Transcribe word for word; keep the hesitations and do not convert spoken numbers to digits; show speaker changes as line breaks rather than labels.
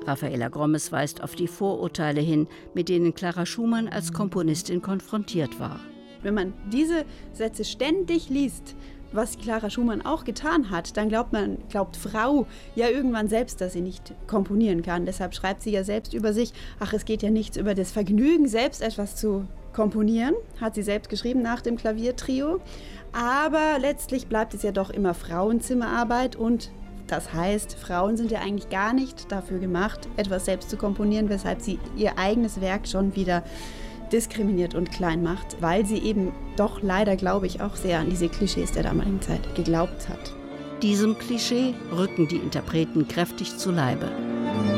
Raffaella Grommes weist auf die Vorurteile hin, mit denen Clara Schumann als Komponistin konfrontiert war.
Wenn man diese Sätze ständig liest, was Clara Schumann auch getan hat, dann glaubt man, glaubt Frau ja irgendwann selbst, dass sie nicht komponieren kann. Deshalb schreibt sie ja selbst über sich, ach, es geht ja nichts über das Vergnügen, selbst etwas zu komponieren, hat sie selbst geschrieben nach dem Klaviertrio. Aber letztlich bleibt es ja doch immer Frauenzimmerarbeit und das heißt, Frauen sind ja eigentlich gar nicht dafür gemacht, etwas selbst zu komponieren, weshalb sie ihr eigenes Werk schon wieder diskriminiert und klein macht, weil sie eben doch leider, glaube ich, auch sehr an diese Klischees der damaligen Zeit geglaubt hat.
Diesem Klischee rücken die Interpreten kräftig zu Leibe.